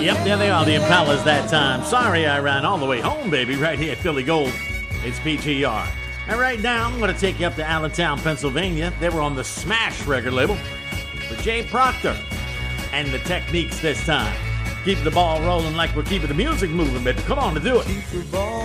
Yep, there they are, the Impalas that time. Sorry I ran all the way home, baby, right here at Philly Gold. It's PTR. And right now, I'm going to take you up to Allentown, Pennsylvania. They were on the Smash record label for Jay Proctor and the Techniques this time. Keep the ball rolling like we're keeping the music moving, baby. Come on to do it. Keep the ball